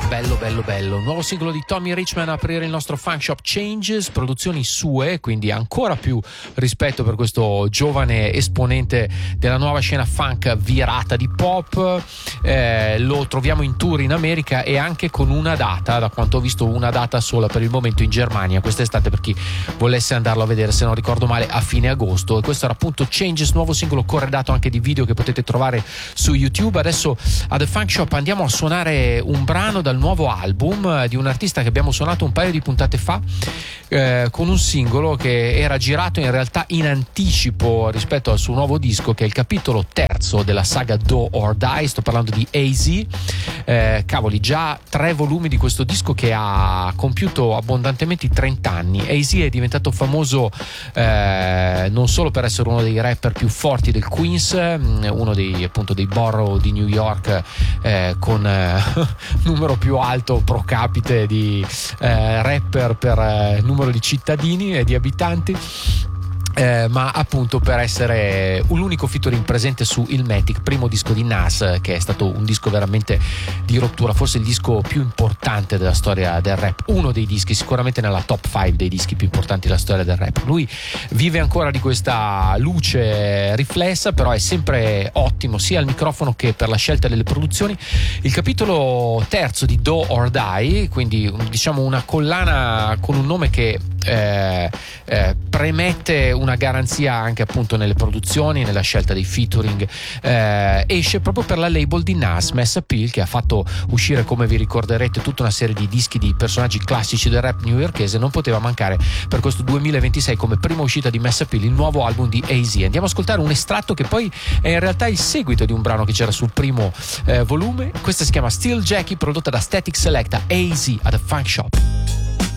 Bello, bello, bello. Nuovo singolo di Tommy Richman a aprire il nostro Funk Shop Changes, produzioni sue, quindi ancora più rispetto per questo giovane esponente della nuova scena funk virata di pop. Lo troviamo in tour in America e anche con una data, da quanto ho visto, una data sola per il momento in Germania quest'estate, per chi volesse andarlo a vedere, se non ricordo male a fine agosto. E questo era appunto Changes, nuovo singolo corredato anche di video che potete trovare su YouTube. Adesso a The Funk Shop andiamo a suonare un brano dal nuovo album di un artista che abbiamo suonato un paio di puntate fa, con un singolo che era girato in realtà in anticipo rispetto al suo nuovo disco, che è il capitolo terzo della saga Do or Die. Sto parlando di AZ. Cavoli, già 3 volumi di questo disco che ha compiuto abbondantemente i 30 anni. AZ è diventato famoso non solo per essere uno dei rapper più forti del Queens, uno dei appunto dei borough di New York con numero più alto pro capite di rapper per numero di cittadini e di abitanti, ma appunto per essere l'unico featuring presente su Illmatic, primo disco di Nas, che è stato un disco veramente di rottura, forse il disco più importante della storia del rap, uno dei dischi sicuramente nella top 5 dei dischi più importanti della storia del rap. Lui vive ancora di questa luce riflessa, però è sempre ottimo sia al microfono che per la scelta delle produzioni. Il capitolo terzo di Do or Die, quindi diciamo una collana con un nome che premette una garanzia anche appunto nelle produzioni, nella scelta dei featuring. Esce proprio per la label di Nas, Mass Appeal, che ha fatto uscire, come vi ricorderete, tutta una serie di dischi di personaggi classici del rap newyorkese. Non poteva mancare per questo 2026 come prima uscita di Mass Appeal il nuovo album di AZ. Andiamo a ascoltare un estratto che poi è in realtà il seguito di un brano che c'era sul primo volume. Questa si chiama Still Jackie, prodotta da Static Selecta. AZ a The Funk Shop.